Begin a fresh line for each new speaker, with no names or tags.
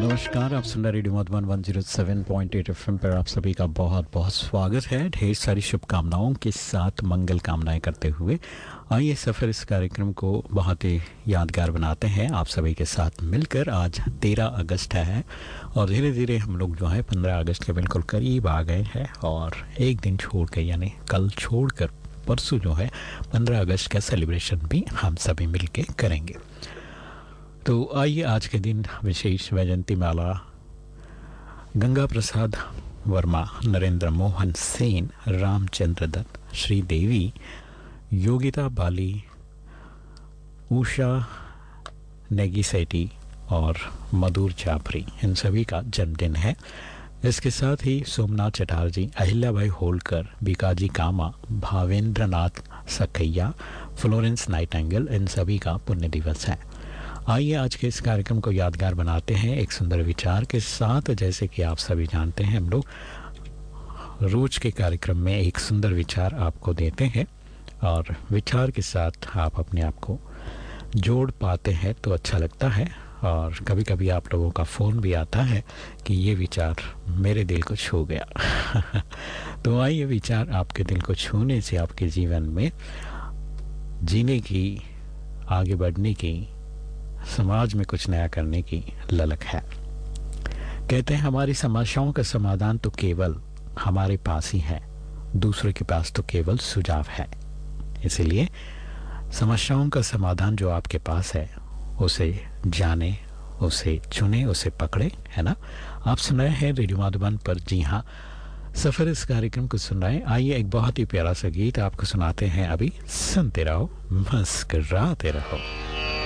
नमस्कार, आप सुन रहे रेडियो मधुबन 107.8 एफएम पर आप सभी का बहुत बहुत स्वागत है। ढेर सारी शुभकामनाओं के साथ मंगल कामनाएं करते हुए आइए सफ़र इस कार्यक्रम को बहुत ही यादगार बनाते हैं आप सभी के साथ मिलकर। आज 13 अगस्त है और धीरे धीरे हम लोग जो है 15 अगस्त के बिल्कुल करीब आ गए हैं और एक दिन छोड़ के यानी कल छोड़कर परसों जो है 15 अगस्त का सेलिब्रेशन भी हम सभी मिल के करेंगे। तो आइए आज के दिन विशेष वैजयंती माला गंगा प्रसाद वर्मा, नरेंद्र मोहन सेन, रामचंद्र दत्त, श्रीदेवी, योगिता बाली, उषा नेगीसेटी और मधुर चापरी, इन सभी का जन्मदिन है। इसके साथ ही सोमनाथ चटर्जी, अहिल्याबाई होलकर, बीकाजी कामा, भावेंद्र नाथ सखैया, फ्लोरेंस नाइटिंगेल, इन सभी का पुण्य दिवस है। आइए आज के इस कार्यक्रम को यादगार बनाते हैं एक सुंदर विचार के साथ। जैसे कि आप सभी जानते हैं, हम लोग रोज के कार्यक्रम में एक सुंदर विचार आपको देते हैं और विचार के साथ आप अपने आप को जोड़ पाते हैं तो अच्छा लगता है। और कभी कभी आप लोगों का फ़ोन भी आता है कि ये विचार मेरे दिल को छू गया। तो आइए विचार आपके दिल को छूने से आपके जीवन में जीने की, आगे बढ़ने की, समाज में कुछ नया करने की ललक है। कहते हैं हमारी समस्याओं का समाधान तो केवल हमारे पास ही है, दूसरे के पास तो केवल सुझाव है। इसीलिए समस्याओं का समाधान जो आपके पास है उसे जाने, उसे चुने, उसे पकड़े, है ना। आप सुन रहे हैं रेडियो मधुबन पर, जी हाँ, सफर इस कार्यक्रम को सुन रहे हैं। आइए एक बहुत ही प्यारा सा गीत आपको सुनाते हैं, अभी सुनते रहो, मुस्कुराते रहो।